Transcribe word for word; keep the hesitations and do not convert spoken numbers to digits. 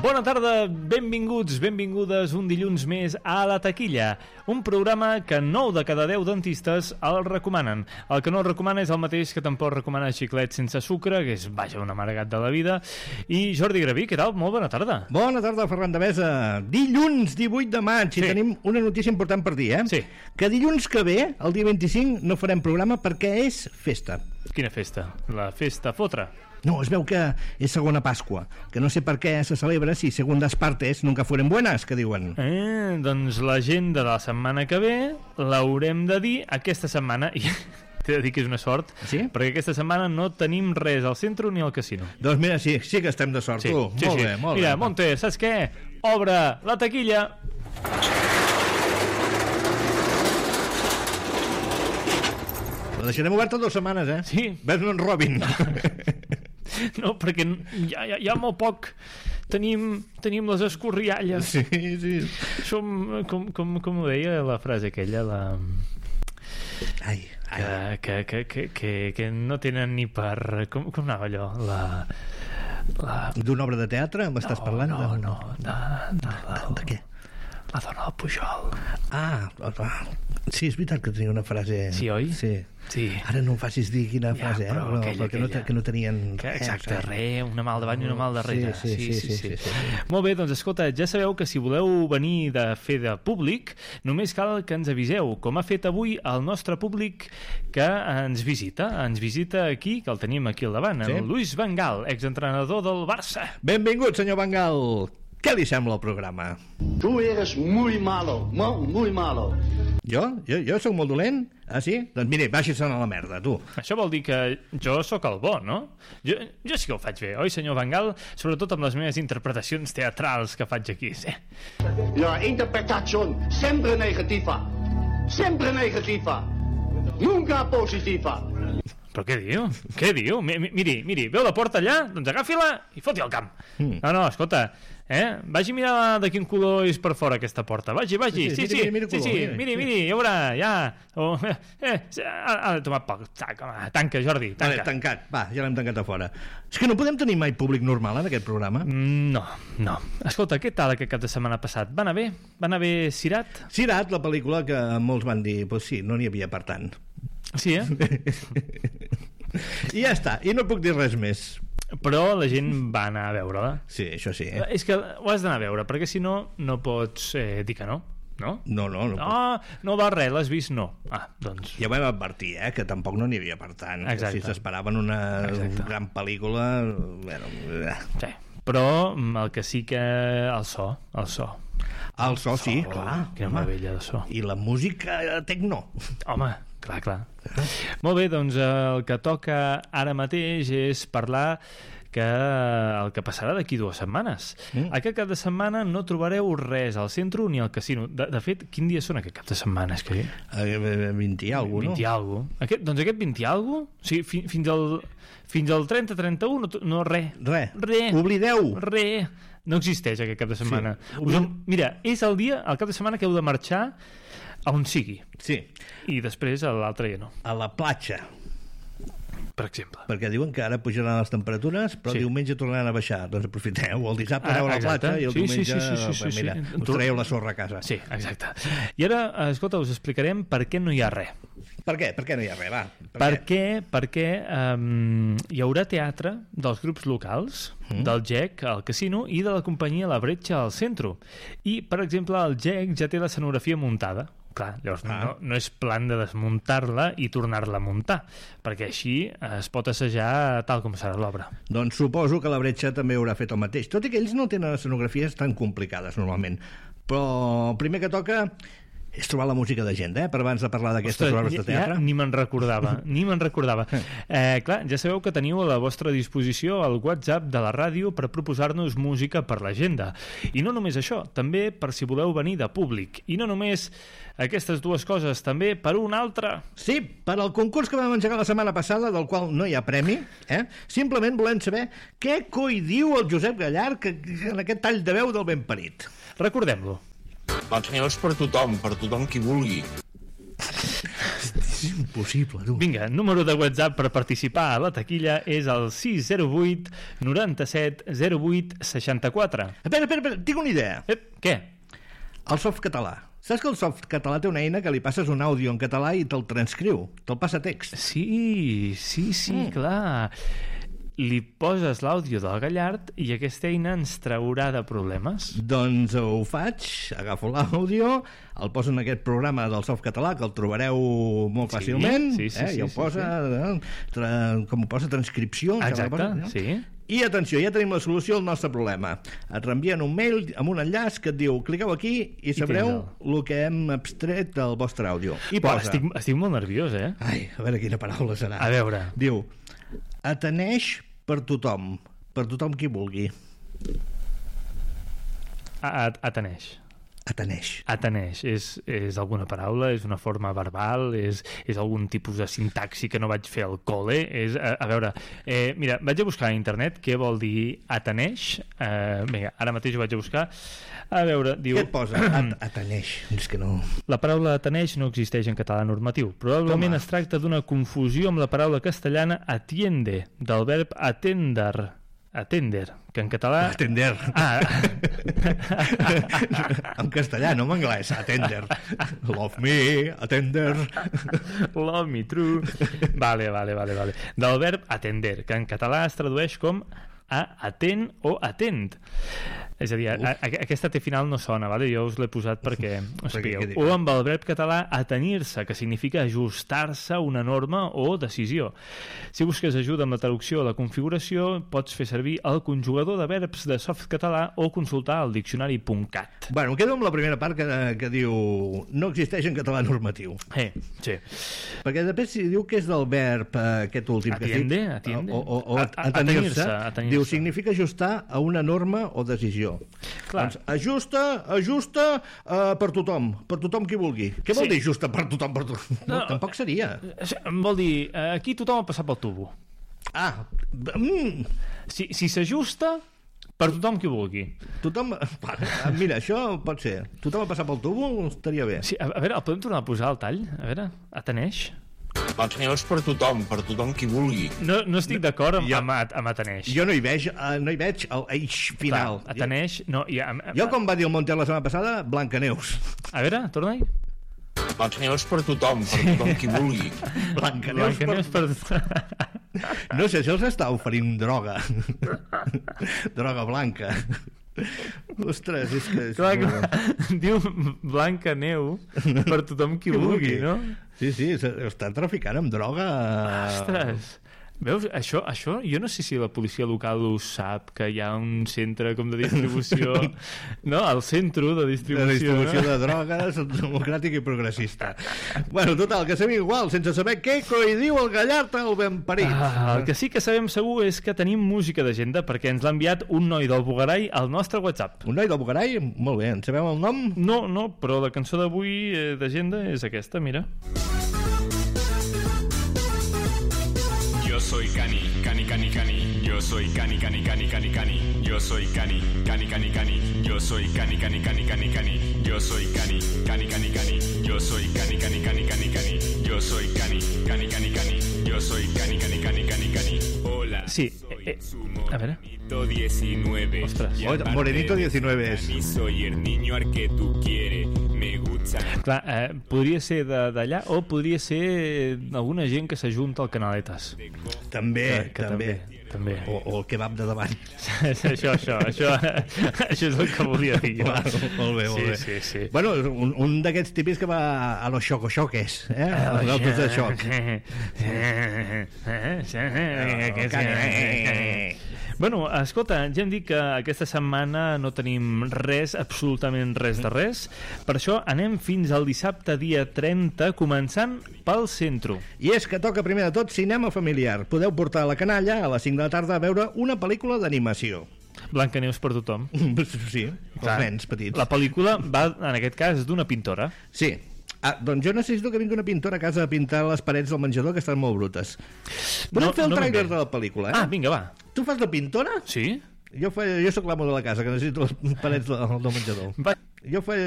Bona tarda, benvinguts, benvingudes un dilluns més a La Taquilla, un programa que nou de cada deu dentistes el recomanen. El que no el recomana és el mateix que tampoc recomana xiclet sense sucre, que és, vaja, un amargat de la vida. I Jordi Graví, què tal? Molt bona tarda. Bona tarda, Ferran Devesa. Dilluns divuit de maig, i sí. Tenim una notícia important per dir, eh? Sí. Que dilluns que ve, el dia vint-i-cinc, no farem programa perquè és festa. Quina festa? La festa fotra? No, es veu que és segona Pasqua, que no sé per què se celebra si segundas partes nunca fueren buenas, que diuen. Eh, doncs l'agenda de la setmana que ve l'haurem de dir aquesta setmana, i t'he de dir que és una sort, sí? Perquè aquesta setmana no tenim res al centre ni al casino. Doncs mira, sí, sí que estem de sort, sí, tu. Sí, molt sí. bé, molt mira, bé. Monte, saps què? Obre la taquilla. La deixarem oberta dues setmanes, eh? Sí. Ves no en robin. No, perquè ja, ja, ja molt poc tenim, tenim les escorrialles. Sí, sí. Som, com, com, com ho deia la frase aquella, la... Ai, ai. Que, que, que, que, que no tenen ni per... Com, com anava allò? La... la... D'una obra de teatre m'estàs no, parlant? No, de... no, de, de, de, de, de què? La dona del Pujol. Ah, sí, és veritat que tenia una frase... Sí, oi? Sí. Sí. Ara no em facis dir quina ja, frase, eh? Però No, aquella, perquè no, aquella. que no tenien que, res. exacte, Eh? res, una mà al davant i una mà al darrere. Sí, sí, sí, sí, sí, sí, sí. Molt bé, doncs escolta, ja sabeu que si voleu venir de fer de públic, només cal que ens aviseu, com ha fet avui el nostre públic que ens visita. Ens visita aquí, que el tenim aquí al davant, sí? En Luis Van Gaal, exentrenador del Barça. Benvingut, senyor Van Gaal. Què li sembla el programa? Tu eres muy malo, muy malo. Jo? Jo, jo sóc molt dolent? Ah, sí? Doncs mire, baixi-se'n a la merda, tu. Això vol dir que jo sóc el bo, no? Jo, jo sí que ho faig bé, oi, senyor Van Gaal? Sobretot amb les meves interpretacions teatrals que faig aquí, sí. Ja, interpretación sempre negativa. Sempre negativa. Nunca positiva. Però què diu? Què diu? Mi, mi, miri, miri, veu la porta allà? Doncs agafi-la i foti al camp. Mm. No, no, escolta, eh? Vagi a mirar de quin color és per fora aquesta porta. Vagi, vagi, sí, sí, sí, miri, miri, sí, sí, miri, miri, miri, ja veurà, ja. Oh, eh, eh, ha de tomar poc. Tanca, Jordi, tanca. Vale, tancat, va, ja l'hem tancat a fora. És que no podem tenir mai públic normal en aquest programa. No, no. Escolta, què tal aquest cap de setmana passat? Va anar bé? Va anar bé Sirat? Sirat, la pel·lícula que molts van dir, pues sí, no n'hi havia per tant. Sí, eh? I ja està, i no puc dir res més. Però la gent va anar a veure-la. Sí, això sí, eh? És que ho has d'anar a veure, perquè si no, no pots eh, dir que no. No? No, no, no. Ah, no va res, l'has vist? No. Ah, doncs... Ja vam advertir, eh, que tampoc no n'hi havia per tant. Exacte. Si s'esperaven una Exacte. gran pel·lícula... Bueno, sí. Però el que sí que... El so, el so. El so, sí, oh, clar. Quina meravella de so. I la música tecno. Home, clar, clar. Molt bé, doncs el que toca ara mateix és parlar que el que passarà d'aquí dues setmanes. Mm. Aquest cap de setmana no trobareu res al centre ni al casino. De, de fet, quin dia són aquest cap de setmana? És que... vint i alguna cosa, no? vint i alguna cosa. Aquest, doncs aquest vint i alguna cosa? Sí, fi, fins al... Fins al trenta trenta u no, no res. Res. Re. Oblideu. Re. No existeix aquest cap de setmana. Sí. Us, mira, és el dia, el cap de setmana que heu de marxar a on sigui. Sí. I després a l'altre ja no. A la platja. Per exemple. Perquè diuen que ara pujaran les temperatures, però sí. Diumenge tornaran a baixar. Doncs aprofiteu, el dissabte aneu ah, a la platja i el sí, diumenge sí, sí, sí, sí, sí, mira, sí. us traieu la sorra a casa. Sí, exacte. I ara, escolta, us explicarem per què no hi ha res. Per què? Per què no hi ha res? Va. Per, per què? què? Perquè um, hi haurà teatre dels grups locals, mm. del G E C al casino i de la companyia La Bretxa al centre. I, per exemple, el G E C ja té l'escenografia muntada. Clar, llavors ah. no, no és plan de desmuntar-la i tornar-la a muntar, perquè així es pot assajar tal com serà l'obra. Doncs suposo que la Bretxa també haurà fet el mateix, tot i que ells no tenen escenografies tan complicades normalment, però el primer que toca és trobar la música d'agenda, eh? Per abans de parlar d'aquestes obres de teatre. Ja ni me'n recordava, ni me'n recordava. Eh, clar, ja sabeu que teniu a la vostra disposició el WhatsApp de la ràdio per proposar-nos música per l'agenda. I no només això, també per si voleu venir de públic. I no només aquestes dues coses, també per una altra. Sí, per al concurs que vam engegar la setmana passada, del qual no hi ha premi, eh? Simplement volem saber què coi diu el Josep Gallard que, en aquest tall de veu del ben parit. Recordem-lo. Els meus per tothom, per tothom qui vulgui. euros. Impossible, tu. Vinga, número de WhatsApp per participar a la taquilla és el sis zero vuit noranta-set zero vuit seixanta-quatre. Espera, espera, espera, tinc una idea. Ep, què? El Softcatalà. Saps que el Softcatalà té una eina que li passes un àudio en català i te'l transcriu, te'l passa a text? Sí, sí, sí, mm. clar. Li poses l'àudio del Gallard i aquesta eina ens traurà de problemes. Doncs ho faig, agafo l'àudio, el poso en aquest programa del Softcatalà, que el trobareu molt fàcilment, sí, sí, sí, eh, sí, i el sí, posa, sí. eh, tra, com ho posa, transcripció. Exacte, posa, no? sí. I atenció, ja tenim la solució al nostre problema. Et reenvien un mail amb un enllaç que et diu cliqueu aquí i sabreu el que hem extret del vostre àudio. I Uau, posa... estic, estic molt nerviós, eh? Ai, a veure quina paraula serà. A veure. Diu, ateneix per tothom, per tothom qui vulgui. A, a, ateneix. Ateneix. Ateneix. És, és alguna paraula? És una forma verbal? És, és algun tipus de sintaxi que no vaig fer al col·le? És, a, a veure, eh, mira, vaig a buscar a internet què vol dir ateneix. Eh, vinga, ara mateix ho vaig a buscar. A veure, diu... Què et posa? At ateneix. És que no... La paraula ateneix no existeix en català normatiu. Probablement es tracta d'una confusió amb la paraula castellana atiende, del verb atender. Atender, que en català... Atender. Ah. En castellà, no en anglès. Atender. Love me, atender. Love me true. Vale, vale, vale, vale. Del verb atender, que en català es tradueix com a atent o atent. És a dir, a, a, aquesta T final no sona, vale? Jo us l'he posat perquè us pilleu. O amb el verb català atenir-se, que significa ajustar-se a una norma o decisió. Si busques ajuda amb la traducció o la configuració, pots fer servir el conjugador de verbs de Softcatalà o consultar el diccionari punt cat. Bueno, quedo amb la primera part que, que diu no existeix en català normatiu. Eh, sí. Perquè després si diu que és del verb eh, aquest últim atiende, que dic, atiende. o, o, o a, a, atenir-se, atenir-se. Diu significa ajustar a una norma o decisió. Clar. Doncs ajusta, ajusta uh, per tothom, per tothom qui vulgui. Què vol Sí. dir ajusta per tothom? Per tothom? No, No, tampoc seria. Vol dir, eh, aquí tothom ha passat pel tubo. Ah, mm, Si si s'ajusta, per tothom qui vulgui. tothom... Mira, això pot ser. Tothom ha passat pel tubo, estaria bé. Sí, a, a veure, el podem tornar a posar al tall? A veure, ateneix. Ateneix per tothom, per tothom qui vulgui. No, no estic d'acord amb, Jo- amb, amb ateneix. Jo no hi veig, uh, no hi veig el eix final. Clar, ateneix, no, i, a, a, Jo, com va dir el Montel la setmana passada, Blancaneus. a veure, torna-hi. Ateneix per tothom, per tothom qui vulgui. Blancaneus, Blancaneus per... per... No sé si els està oferint droga. Droga blanca. Ostres, és que... És Clar, molt- clar, diu Blanca Neu per tothom qui vulgui, no? Sí, sí, estan traficant amb droga. Ostres. Veus, això, això, jo no sé si la policia local ho sap, que hi ha un centre com de distribució, no? El centre de distribució, De distribució no? de drogues, democràtic i progressista. Bueno, total, que sabem igual, sense saber què coi diu el Gallard al ben parit. Ah, el que sí que sabem segur és que tenim música d'agenda perquè ens l'ha enviat un noi del Bugarai al nostre WhatsApp. Un noi del Bugarai? Molt bé, en sabem el nom? No, no, però la cançó d'avui eh, d'agenda és aquesta, mira. Yo soy Cani, Cani, Cani, Cani. Yo soy Cani, Cani, Cani, Cani, Cani. Yo soy Cani, Cani, Cani, Cani. Yo soy Cani, Cani, Cani, Cani, Cani. Yo soy Cani, Cani, Cani, Cani. Yo soy Cani, Cani, Cani, Cani, Cani. Yo soy Cani, Cani, Cani, Cani. Yo soy Cani, Cani, Cani, Cani, Cani. Hola. Sí, soy eh, su a ver. Morenito diecinueve. Ostras. Y Oh, aparte Morenito de diecinueve ser es. Cani, soy el niño al que tú quieres. Me gusta. Clar, eh, podria ser de- d'allà o podria ser alguna gent que s'ajunta al Canaletes. També, Que, que també. també, també. O, o el kebab de davant. això, això, això, això és el que volia dir jo. Clar, molt bé, molt sí, bé. Sí, sí, Bueno, un, un d'aquests típics que va a los xoco-xoques, eh? A les autos de xoc. Bueno, escolta, ja hem dit que aquesta setmana no tenim res, absolutament res de res. Per això anem fins al dissabte, dia trenta, començant pel centre. I és que toca primer de tot cinema familiar. Podeu portar la canalla a les cinc de la tarda a veure una pel·lícula d'animació. Blancaneus per tothom. Sí, els Clar, nens petits. La pel·lícula va, en aquest cas, d'una pintora. Sí. Ah, doncs jo necessito que vingui una pintora a casa a pintar les parets del menjador, que estan molt brutes. Podem No- fer el no tràiler ben bé. de la pel·lícula, eh? Ah, vinga, va. Tu fas de pintora? Sí? Jo, fa, jo sóc l'amo de la casa, que necessito les parets del, del menjador. Va. Jo fa,